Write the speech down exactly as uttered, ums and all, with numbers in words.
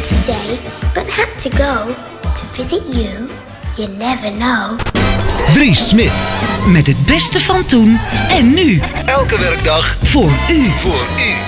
today, but had to go to visit you. You never know. Dries Smit. Met het beste van toen en nu. Elke werkdag Voor u. voor u.